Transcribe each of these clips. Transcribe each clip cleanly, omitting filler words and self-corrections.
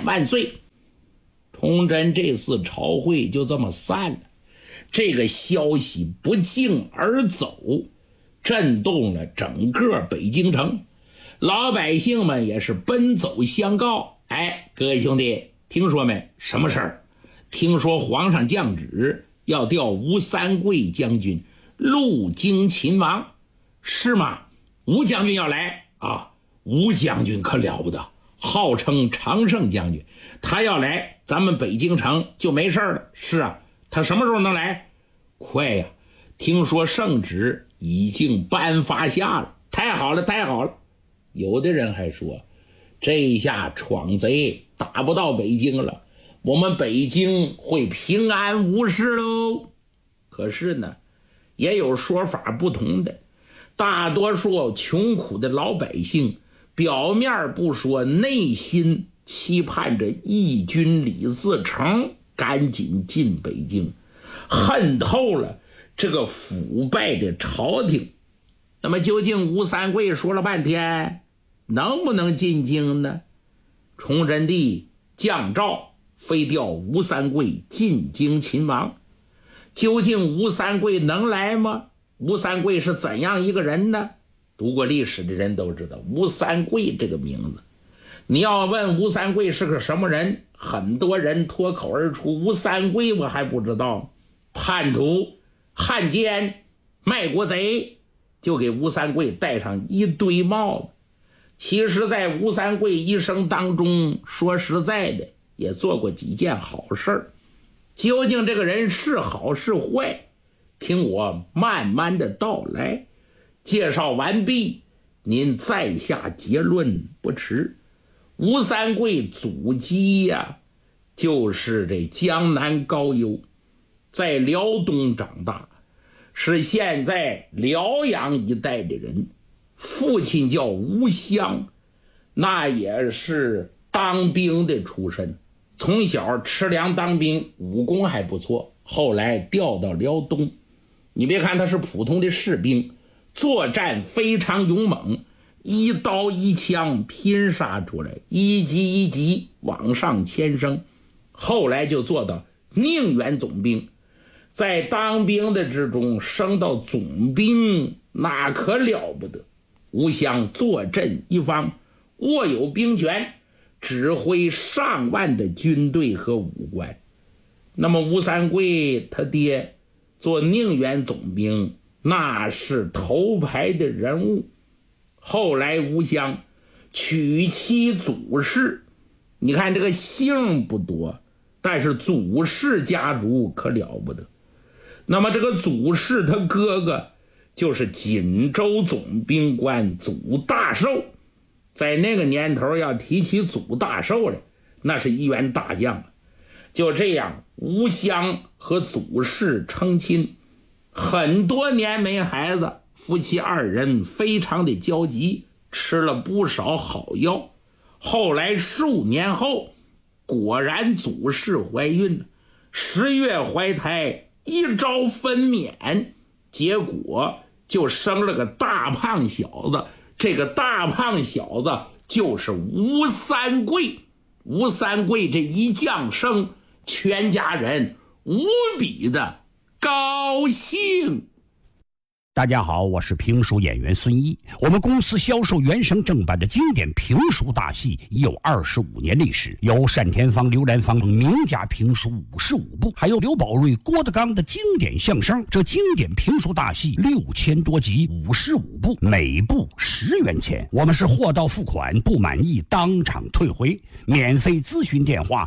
万岁。崇祯这次朝会就这么散了，这个消息不胫而走，震动了整个北京城，老百姓们也是奔走相告。哎，各位兄弟，听说没？什么事儿？听说皇上降旨要调吴三桂将军路经秦王，是吗？吴将军要来啊！吴将军可了不得，号称常胜将军，他要来，咱们北京城就没事了。是啊，他什么时候能来？快呀！听说圣旨已经颁发下了，太好了，太好了！有的人还说，这一下闯贼打不到北京了，我们北京会平安无事喽。可是呢，也有说法不同的，大多数穷苦的老百姓表面不说，内心期盼着义军李自成赶紧进北京，恨透了这个腐败的朝廷。那么究竟吴三桂说了半天能不能进京呢？崇祯帝降诏非调吴三桂进京勤王，究竟吴三桂能来吗？吴三桂是怎样一个人呢？读过历史的人都知道吴三桂这个名字。你要问吴三桂是个什么人，很多人脱口而出，吴三桂我还不知道，叛徒、汉奸、卖国贼，就给吴三桂戴上一堆帽子。其实在吴三桂一生当中，说实在的也做过几件好事，究竟这个人是好是坏，听我慢慢的道来。介绍完毕，您再下结论不迟。吴三桂祖籍呀，就是这江南高邮，在辽东长大，是现在辽阳一带的人。父亲叫吴襄，那也是当兵的出身，从小吃粮当兵，武功还不错，后来调到辽东。你别看他是普通的士兵，作战非常勇猛，一刀一枪拼杀出来，一级一级往上迁升，后来就做到宁远总兵。在当兵的之中升到总兵，那可了不得。吴襄坐镇一方，握有兵权，指挥上万的军队和武官。那么吴三桂他爹做宁远总兵，那是头牌的人物。后来吴襄娶妻祖氏，你看这个姓不多，但是祖氏家族可了不得。那么这个祖氏他哥哥就是锦州总兵官祖大寿，在那个年头要提起祖大寿来，那是一员大将。就这样，吴襄和祖氏成亲，很多年没孩子，夫妻二人非常的焦急，吃了不少好药。后来15年后，果然祖氏怀孕了，10月怀胎，一朝分娩，结果就生了个大胖小子。这个大胖小子就是吴三桂。吴三桂这一降生，全家人无比的高兴。 大家好，我是评书演员孙一。我们公司销售原声正版的经典评书大戏已有25年历史，有单田芳、刘兰芳名家评书55部，还有刘宝瑞、郭德纲的经典相声。这经典评书大戏6000多集，55部，每部10元钱。我们是货到付款，不满意当场退回。免费咨询电话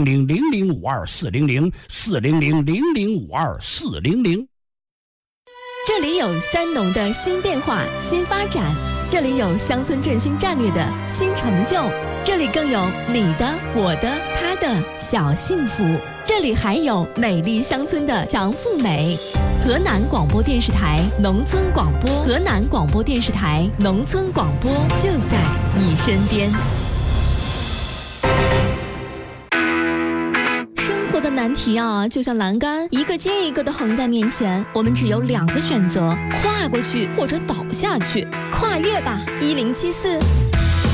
400-0052-400，400-0052-400。 这里有三农的新变化、新发展，这里有乡村振兴战略的新成就，这里更有你的、我的、他的小幸福，这里还有美丽乡村的强富美。河南广播电视台农村广播，河南广播电视台农村广播就在你身边。的难题啊，就像栏杆一个接一个的横在面前，我们只有2个选择：跨过去或者倒下去。跨越吧，1074。